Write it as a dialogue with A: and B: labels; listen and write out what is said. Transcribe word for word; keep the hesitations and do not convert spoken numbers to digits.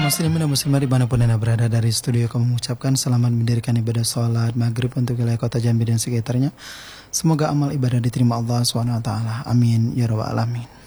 A: muslimin dan muslimat dimanapun Anda berada, dari studio kami mengucapkan selamat mendirikan ibadah sholat maghrib untuk wilayah kota Jambi dan sekitarnya. Semoga amal ibadah diterima Allah subhanahu wa taala. Amin ya rabbal alamin.